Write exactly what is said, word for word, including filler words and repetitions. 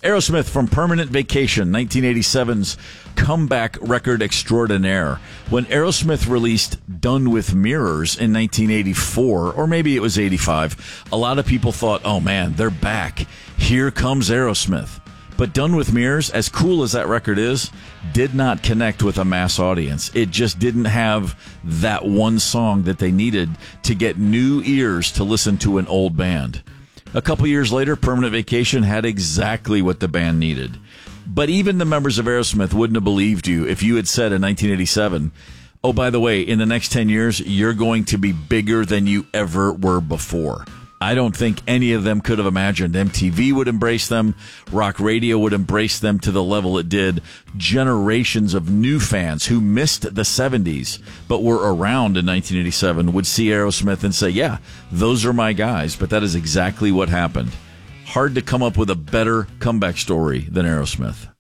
Aerosmith from Permanent Vacation, nineteen eighty-seven's comeback record extraordinaire. When Aerosmith released Done with Mirrors in nineteen eighty-four, or maybe it was eighty-five, a lot of people thought, oh man, they're back. Here comes Aerosmith. But Done with Mirrors, as cool as that record is, did not connect with a mass audience. It just didn't have that one song that they needed to get new ears to listen to an old band. A couple years later, Permanent Vacation had exactly what the band needed. But even the members of Aerosmith wouldn't have believed you if you had said in nineteen eighty-seven, oh, by the way, in the next ten years, you're going to be bigger than you ever were before. I don't think any of them could have imagined M T V would embrace them, rock radio would embrace them to the level it did. Generations of new fans who missed the seventies but were around in nineteen eighty-seven would see Aerosmith and say, yeah, those are my guys. But that is exactly what happened. Hard to come up with a better comeback story than Aerosmith.